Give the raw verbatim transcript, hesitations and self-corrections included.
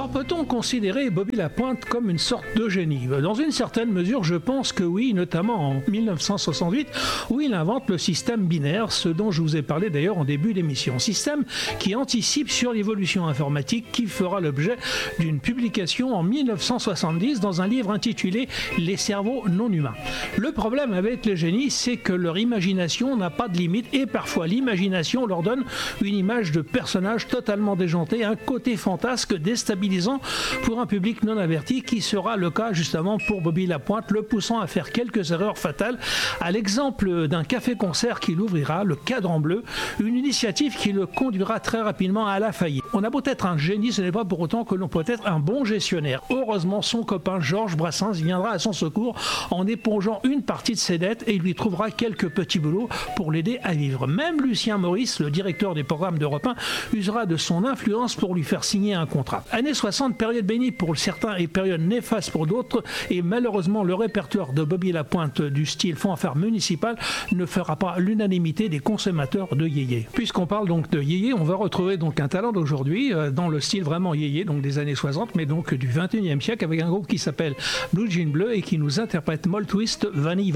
Alors peut-on considérer Bobby Lapointe comme une sorte de génie ? Dans une certaine mesure, je pense que oui, notamment en dix-neuf cent soixante-huit, où il invente le système binaire, ce dont je vous ai parlé d'ailleurs en début d'émission. Système qui anticipe sur l'évolution informatique qui fera l'objet d'une publication en dix-neuf cent soixante-dix dans un livre intitulé « Les cerveaux non humains ». Le problème avec les génies, c'est que leur imagination n'a pas de limite et parfois l'imagination leur donne une image de personnage totalement déjanté, un côté fantasque déstabilisant pour un public non averti qui sera le cas justement pour Bobby Lapointe, le poussant à faire quelques erreurs fatales, à l'exemple d'un café-concert qu'il ouvrira, le Cadran Bleu, une initiative qui le conduira très rapidement à la faillite. On a beau être un génie, ce n'est pas pour autant que l'on peut être un bon gestionnaire. Heureusement, son copain Georges Brassens viendra à son secours en épongeant une partie de ses dettes et il lui trouvera quelques petits boulots pour l'aider à vivre. Même Lucien Maurice, le directeur des programmes d'Europe un, usera de son influence pour lui faire signer un contrat. Années soixante, période bénie pour certains et période néfaste pour d'autres, et malheureusement le répertoire de Bobby Lapointe du style fanfare municipal ne fera pas l'unanimité des consommateurs de yéyé. Puisqu'on parle donc de yéyé, on va retrouver donc un talent d'aujourd'hui euh, dans le style vraiment yéyé, donc des années soixante, mais donc du vingt et unième siècle, avec un groupe qui s'appelle Blue Jean Bleu et qui nous interprète Moll Twist Vanille.